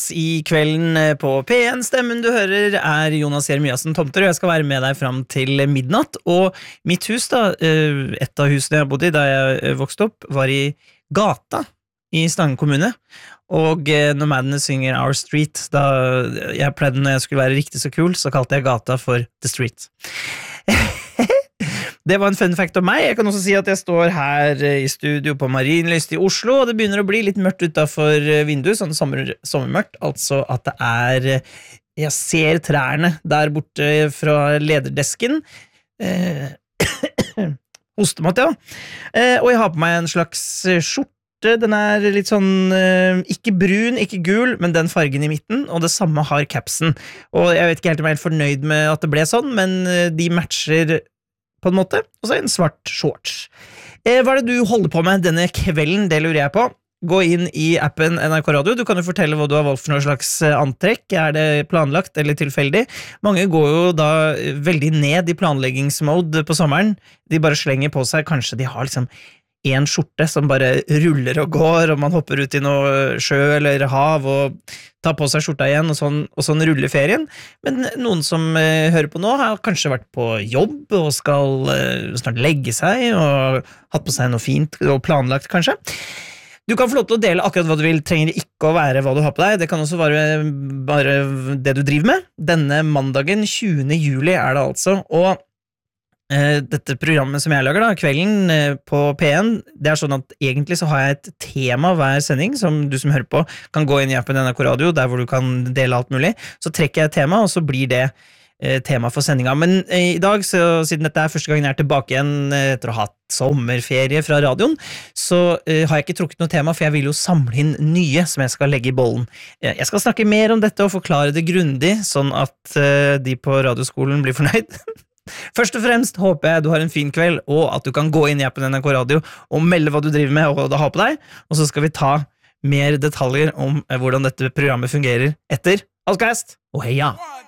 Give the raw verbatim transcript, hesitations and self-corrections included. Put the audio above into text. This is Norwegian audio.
i kvelden på P en. Stemmen du hører er Jonas Jeremiassen Tomter, og jeg skal være med deg fram til midnatt. Og mitt hus da, et av husene jeg bodde i da jeg vokste opp, var i gata i Stange kommune. Og når Madness synger Our Street, da jeg pleide når jeg skulle være riktig så kul, så kalte jeg gata for The Street. Det var en fun fact om meg. Jeg kan også si at jeg står her i studio på Marienlyst i Oslo, og det begynner å bli litt mørkt utenfor vinduet, sånn sommer, sommermørkt, altså at det er, jeg ser trærne der borte fra lederdesken. Eh, Hostemått, ja. Eh, og jeg har på meg en slags skjorte, den er litt sånn, eh, ikke brun, ikke gul, men den fargen i midten, og det samme har capsen. Og jeg vet ikke helt om jeg er helt fornøyd med at det ble sånn, men de matcher på en måte, og så en svart shorts. Eh, hva er det du holder på med denne kvelden? Det lurer jeg på. Gå inn i appen N R K Radio. Du kan jo fortelle hva du har valgt for noe slags antrekk. Er det planlagt eller tilfeldig? Mange går jo da veldig ned i planleggingsmode på sommeren. De bare slenger på seg, kanskje de har liksom en skjorte som bare ruller og går, og man hopper ut i noe sjø eller hav og tar på seg skjorta igjen, og sånn, og sånn ruller ferien. Men noen som eh, hører på nå har kanskje vært på jobb og skal eh, snart legge seg og hatt på seg noe fint og planlagt kanskje. Du kan få lov til å dele akkurat hva du vil, trenger ikke å være hva du har på deg, det kan også være bare det du driver med. Denne mandagen tjuende juli er det altså, og dette programmet som jeg lager da, kvelden på P en, det er sånn at egentlig så har jeg et tema hver sending, som du som hører på kan gå inn i appen N R K Radio, der hvor du kan dele alt mulig, så trekker jeg et tema, og så blir det eh, tema for sendinga. Men eh, i dag, så, siden dette er første gangen jeg er tilbake igjen etter å ha hatt sommerferie fra radioen, så eh, har jeg ikke trukket noe tema, for jeg vil jo samle inn nye som jeg skal legge i bollen. Jeg skal snakke mer om dette og forklare det grundig, sånn at eh, de på radioskolen blir fornøyd. Først og fremst håper jeg du har en fin kveld, og at du kan gå inn i appen N R K Radio og melde hva du driver med og hva du har på deg, og så skal vi ta mer detaljer om hvordan dette programmet fungerer etter Allcast og heia!